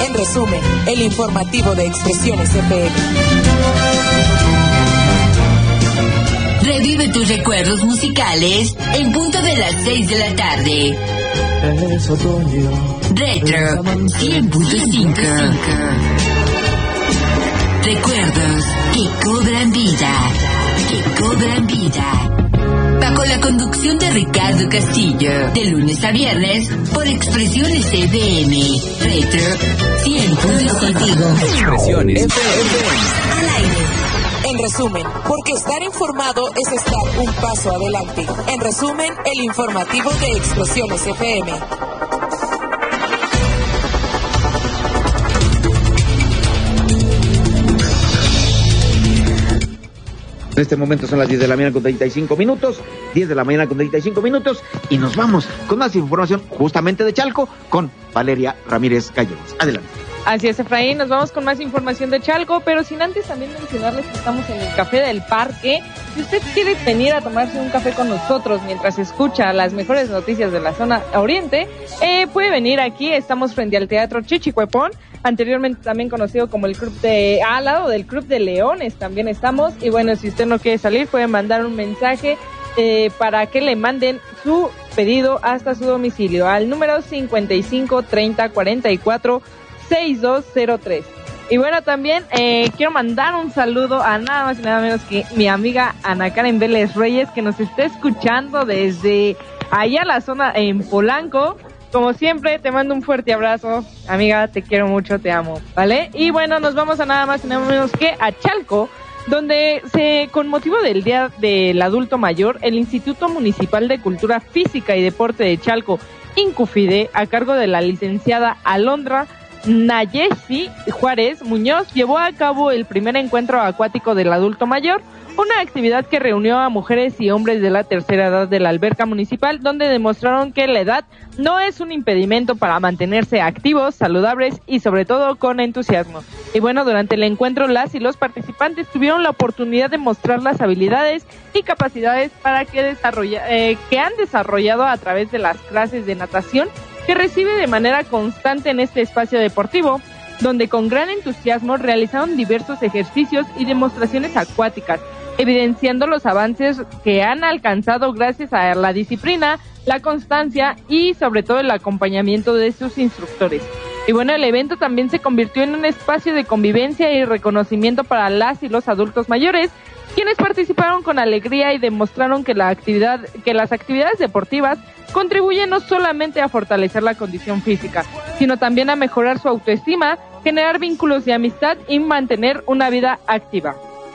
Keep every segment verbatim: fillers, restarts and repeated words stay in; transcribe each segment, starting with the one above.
En resumen, el informativo de Expresiones F M. Revive tus recuerdos musicales en punto de las seis de la tarde. Retro cien punto cinco. Recuerdos que cobran vida, que cobran vida. Bajo la conducción de Ricardo Castillo, de lunes a viernes, por Expresiones F M. Retro cien punto cinco. Expresiones F M. Al aire. En resumen, porque estar informado es estar un paso adelante. En resumen, el informativo de Explosiones F M. En este momento son las diez de la mañana con treinta y cinco minutos, diez de la mañana con treinta y cinco minutos, y nos vamos con más información justamente de Chalco con Valeria Ramírez Gallegos. Adelante. Así es, Efraín, nos vamos con más información de Chalco, pero sin antes también mencionarles que estamos en el Café del Parque. Si usted quiere venir a tomarse un café con nosotros mientras escucha las mejores noticias de la zona oriente, eh, puede venir aquí. Estamos frente al Teatro Chichicuepón, anteriormente también conocido como el Club de... al lado del Club de Leones también estamos. Y bueno, si usted no quiere salir, puede mandar un mensaje eh, para que le manden su pedido hasta su domicilio al número cincuenta y cinco treinta cuarenta y cuatro sesenta y dos cero tres. Y bueno, también eh, quiero mandar un saludo a nada más y nada menos que mi amiga Ana Karen Vélez Reyes, que nos está escuchando desde allá la zona en Polanco. Como siempre, te mando un fuerte abrazo, amiga, te quiero mucho, te amo, ¿vale? Y bueno, nos vamos a nada más y nada menos que a Chalco, donde se, con motivo del Día del Adulto Mayor, el Instituto Municipal de Cultura Física y Deporte de Chalco, INCUFIDE, a cargo de la licenciada Alondra Nayesi Juárez Muñoz, llevó a cabo el primer encuentro acuático del adulto mayor, una actividad que reunió a mujeres y hombres de la tercera edad de la alberca municipal, donde demostraron que la edad no es un impedimento para mantenerse activos, saludables y sobre todo con entusiasmo. Y bueno, durante el encuentro las y los participantes tuvieron la oportunidad de mostrar las habilidades y capacidades para que desarrolla, eh, que han desarrollado a través de las clases de natación que recibe de manera constante en este espacio deportivo, donde con gran entusiasmo realizaron diversos ejercicios y demostraciones acuáticas, evidenciando los avances que han alcanzado gracias a la disciplina, la constancia y sobre todo el acompañamiento de sus instructores. Y bueno, el evento también se convirtió en un espacio de convivencia y reconocimiento para las y los adultos mayores, quienes participaron con alegría y demostraron que la actividad, que las actividades deportivas contribuyen no solamente a fortalecer la condición física, sino también a mejorar su autoestima, generar vínculos de amistad y mantener una vida activa.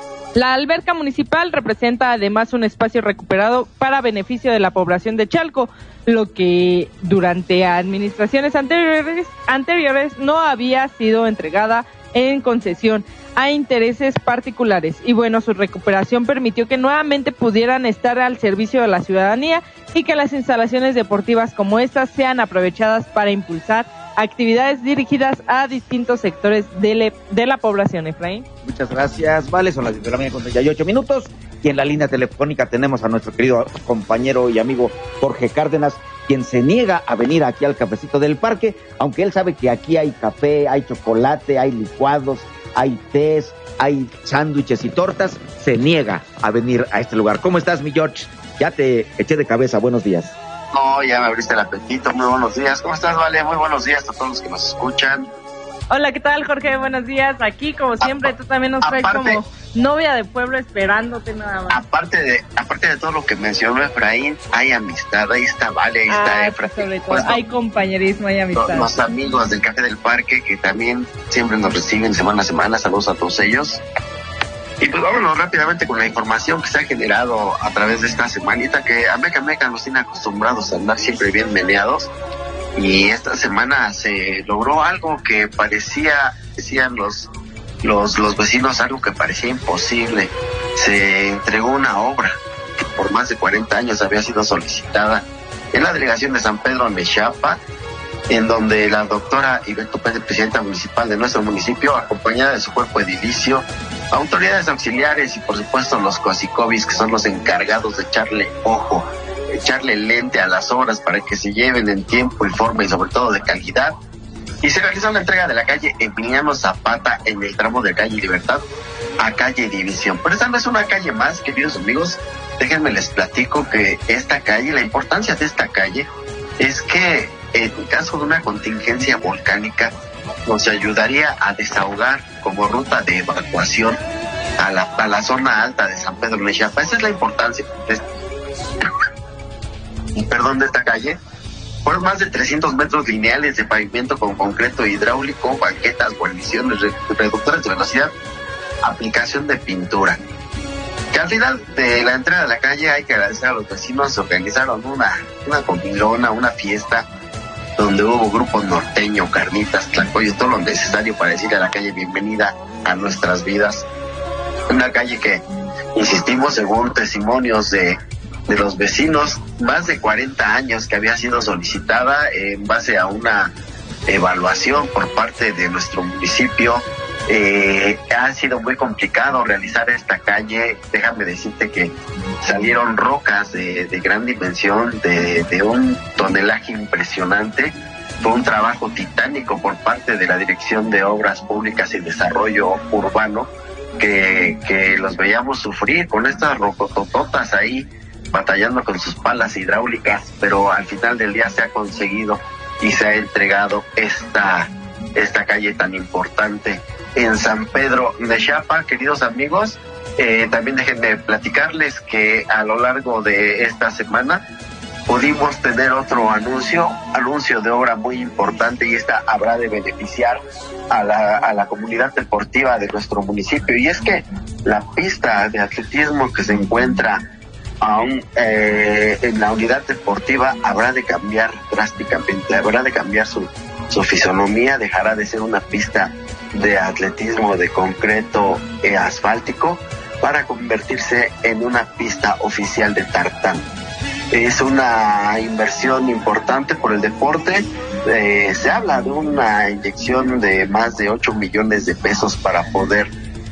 La alberca municipal representa además un espacio recuperado para beneficio de la población de Chalco, lo que durante administraciones anteriores, anteriores no había sido entregada en concesión a intereses particulares. Y bueno, su recuperación permitió que nuevamente pudieran estar al servicio de la ciudadanía y que las instalaciones deportivas como estas sean aprovechadas para impulsar actividades dirigidas a distintos sectores de, le, de la población. Efraín. Muchas gracias, Vale, son las diez de la mañana con treinta y ocho minutos y en la línea telefónica tenemos a nuestro querido compañero y amigo Jorge Cárdenas, quien se niega a venir aquí al Cafecito del Parque, aunque él sabe que aquí hay café, hay chocolate, hay licuados, hay tés, hay sándwiches y tortas, se niega a venir a este lugar. ¿Cómo estás, mi George? Ya te eché de cabeza, buenos días. No, ya me abriste el apetito, muy buenos días. ¿Cómo estás, Vale? Muy buenos días a todos los que nos escuchan. Hola, ¿qué tal, Jorge? Buenos días. Aquí, como siempre, tú también nos traes aparte, como novia de pueblo esperándote nada más. Aparte de aparte de todo lo que mencionó Efraín, hay amistad, ahí está Vale, ahí está ah, Efraín. Sobre todo, pues, hay compañerismo, hay amistad. Los, los amigos del Café del Parque que también siempre nos reciben semana a semana, saludos a todos ellos. Y pues vámonos rápidamente con la información que se ha generado a través de esta semanita, que a Meca Meca nos tiene acostumbrados a andar siempre bien meneados. Y esta semana se logró algo que parecía, decían los, los, los vecinos, algo que parecía imposible. Se entregó una obra que por más de cuarenta años había sido solicitada en la delegación de San Pedro Mexapa, en donde la doctora Ivette Pérez, presidenta municipal de nuestro municipio, acompañada de su cuerpo edilicio, autoridades auxiliares y por supuesto los cosicobis, que son los encargados de echarle ojo, echarle lente a las obras para que se lleven en tiempo y forma y sobre todo de calidad, y se realizó la entrega de la calle Emiliano Zapata en el tramo de calle Libertad a calle División. Pero esta no es una calle más, queridos amigos. Déjenme les platico que esta calle, la importancia de esta calle es que en caso de una contingencia volcánica nos ayudaría a desahogar como ruta de evacuación a la, a la zona alta de San Pedro Mexapa. Esa es la importancia de, perdón, de esta calle. Fueron más de trescientos metros lineales de pavimento con concreto hidráulico, banquetas, guarniciones, reductores de velocidad, aplicación de pintura. Que al final de la entrada de la calle hay que agradecer a los vecinos. Organizaron una, una comilona, una fiesta donde hubo grupo norteño, carnitas, tlacoyos, todo lo necesario para decirle a la calle bienvenida a nuestras vidas. Una calle que, insistimos, según testimonios de, de los vecinos, más de cuarenta años que había sido solicitada en base a una evaluación por parte de nuestro municipio. Eh, ha sido muy complicado realizar esta calle. Déjame decirte que salieron rocas de, de gran dimensión, de, de un tonelaje impresionante. Fue un trabajo titánico por parte de la Dirección de Obras Públicas y Desarrollo Urbano, que, que los veíamos sufrir con estas rocotototas ahí, batallando con sus palas hidráulicas, pero al final del día se ha conseguido y se ha entregado esta, esta calle tan importante en San Pedro Mexapa. Queridos amigos, eh, también déjenme platicarles que a lo largo de esta semana pudimos tener otro anuncio, anuncio de obra muy importante, y esta habrá de beneficiar a la, a la comunidad deportiva de nuestro municipio, y es que la pista de atletismo que se encuentra aún eh, en la unidad deportiva habrá de cambiar drásticamente, habrá de cambiar su, su fisonomía, dejará de ser una pista de atletismo de concreto e asfáltico para convertirse en una pista oficial de tartán. Es una inversión importante por el deporte. Eh, se habla de una inyección de más de ocho millones de pesos para poder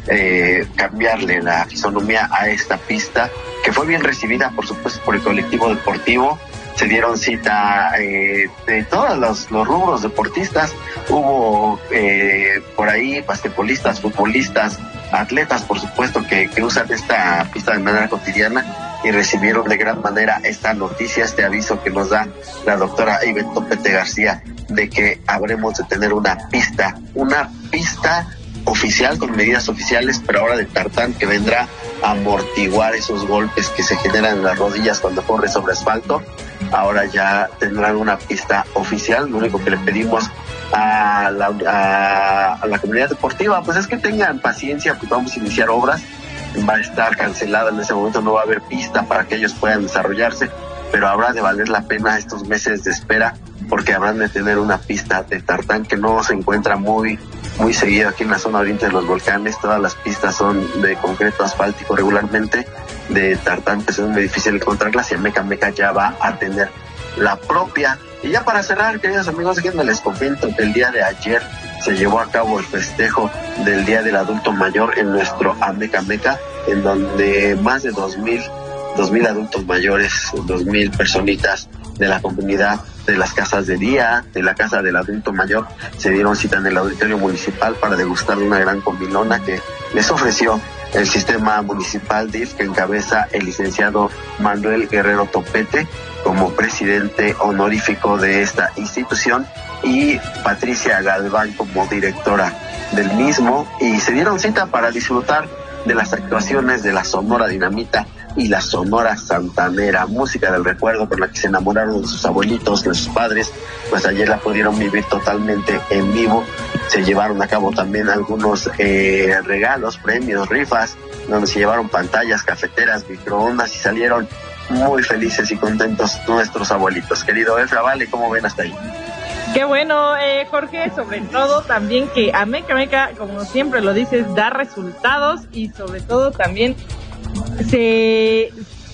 eh, cambiarle la fisonomía a esta pista, que fue bien recibida, por supuesto, por el colectivo deportivo. Se dieron cita eh, de todos los, los rubros deportistas. Hubo eh, por ahí basquetbolistas, futbolistas, atletas, por supuesto, que, que usan esta pista de manera cotidiana, y recibieron de gran manera esta noticia, este aviso que nos da la doctora Ivette Topete García, de que habremos de tener una pista, una pista oficial con medidas oficiales, pero ahora de tartán, que vendrá a amortiguar esos golpes que se generan en las rodillas cuando corre sobre asfalto. Ahora ya tendrán una pista oficial. Lo único que le pedimos a la, a, a la comunidad deportiva, pues es que tengan paciencia, pues vamos a iniciar obras. Va a estar cancelada en ese momento, no va a haber pista para que ellos puedan desarrollarse, pero habrá de valer la pena estos meses de espera, porque habrán de tener una pista de tartán que no se encuentra muy muy seguido aquí en la zona oriente de los volcanes. Todas las pistas son de concreto asfáltico regularmente, de tartán pues es muy difícil encontrarlas, y Meca Meca ya va a tener la propia. Y ya para cerrar, queridos amigos, déjenme les comento que el día de ayer se llevó a cabo el festejo del Día del Adulto Mayor en nuestro Ameca Meca, en donde más de dos mil, dos mil adultos mayores, dos mil personitas de la comunidad, de las casas de día, de la casa del adulto mayor, se dieron cita en el auditorio municipal para degustar una gran comilona que les ofreció el sistema municipal D I F, que encabeza el licenciado Manuel Guerrero Topete como presidente honorífico de esta institución, y Patricia Galván como directora del mismo, y se dieron cita para disfrutar de las actuaciones de la Sonora Dinamita y la Sonora Santanera, música del recuerdo con la que se enamoraron de sus abuelitos, de sus padres. Pues ayer la pudieron vivir totalmente en vivo. Se llevaron a cabo también algunos eh, regalos, premios, rifas, donde se llevaron pantallas, cafeteras, microondas, y salieron muy felices y contentos nuestros abuelitos. Querido Efra, vale, ¿cómo ven hasta ahí? Qué bueno, eh, Jorge, sobre todo también que Ameca Meca, como siempre lo dices, da resultados, y sobre todo también se...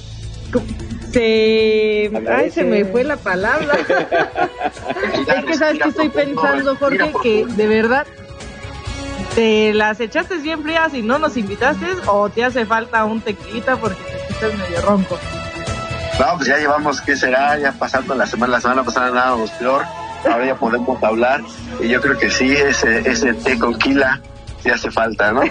se... ay, se me fue la palabra. Es que sabes que estoy pensando, Jorge, que de verdad te las echaste bien frías y no nos invitaste, o te hace falta un tequilita porque te estás medio ronco. No, pues ya llevamos, ¿qué será? Ya pasando la semana, la semana pasada andábamos peor. ahora ya podemos hablar, y yo creo que sí, ese, ese té con quila sí hace falta, ¿no?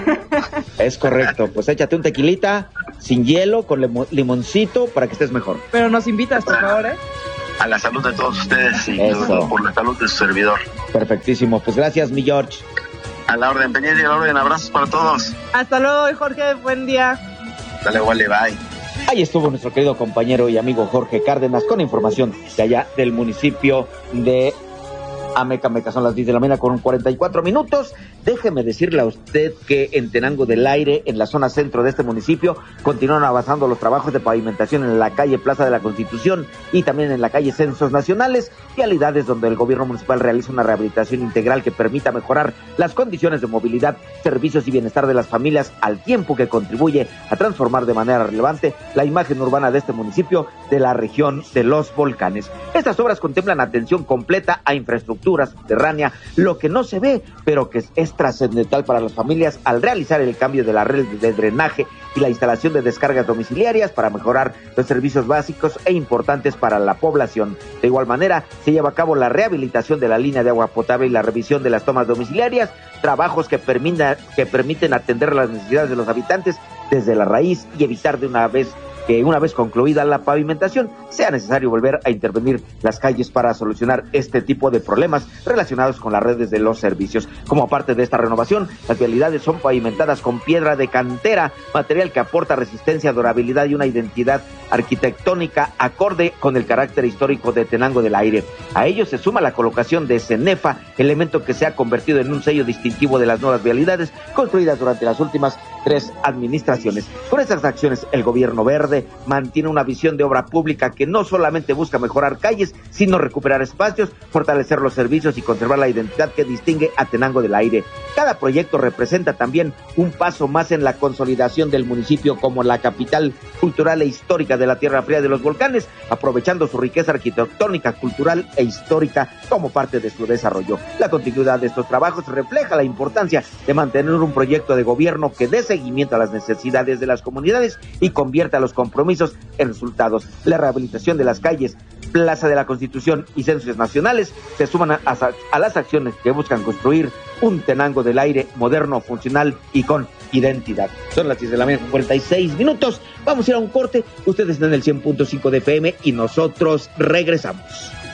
Es correcto, pues échate un tequilita sin hielo, con limo- limoncito, para que estés mejor. Pero nos invitas, por favor, ¿eh? A la salud de todos ustedes y Eso. por la salud de su servidor. Perfectísimo, pues gracias, mi George. A la orden, pendiente, a la orden, abrazos para todos. Hasta luego, Jorge, buen día. Dale, vale, bye. Ahí estuvo nuestro querido compañero y amigo Jorge Cárdenas con información de allá del municipio de Amecameca. Son las diez de la mañana con cuarenta y cuatro minutos. Déjeme decirle a usted que en Tenango del Aire, en la zona centro de este municipio, continúan avanzando los trabajos de pavimentación en la calle Plaza de la Constitución y también en la calle Censos Nacionales, vialidades donde el gobierno municipal realiza una rehabilitación integral que permita mejorar las condiciones de movilidad, servicios y bienestar de las familias, al tiempo que contribuye a transformar de manera relevante la imagen urbana de este municipio de la región de los volcanes. Estas obras contemplan atención completa a infraestructura subterránea, lo que no se ve, pero que es trascendental para las familias al realizar el cambio de la red de drenaje y la instalación de descargas domiciliarias para mejorar los servicios básicos e importantes para la población. De igual manera, se lleva a cabo la rehabilitación de la línea de agua potable y la revisión de las tomas domiciliarias, trabajos que, permita, que permiten atender las necesidades de los habitantes desde la raíz y evitar de una vez que una vez concluida la pavimentación sea necesario volver a intervenir las calles para solucionar este tipo de problemas relacionados con las redes de los servicios. Como parte de esta renovación, las vialidades son pavimentadas con piedra de cantera, material que aporta resistencia, durabilidad y una identidad arquitectónica acorde con el carácter histórico de Tenango del Aire. A ello se suma la colocación de cenefa, elemento que se ha convertido en un sello distintivo de las nuevas vialidades construidas durante las últimas tres administraciones. Con estas acciones, el gobierno verde mantiene una visión de obra pública que no solamente busca mejorar calles, sino recuperar espacios, fortalecer los servicios y conservar la identidad que distingue a Tenango del Aire. Cada proyecto representa también un paso más en la consolidación del municipio como la capital cultural e histórica de la Tierra Fría de los Volcanes, aprovechando su riqueza arquitectónica, cultural e histórica como parte de su desarrollo. La continuidad de estos trabajos refleja la importancia de mantener un proyecto de gobierno que dé seguimiento a las necesidades de las comunidades y convierta los compromisos en resultados. La rehabilitación de las calles Plaza de la Constitución y Censos Nacionales se suman a, a, a las acciones que buscan construir un Tenango del Aire moderno, funcional y con identidad. Son las diez de la mañana con cuarenta y seis minutos. Vamos a ir a un corte. Ustedes están en el cien punto cinco de F M y nosotros regresamos.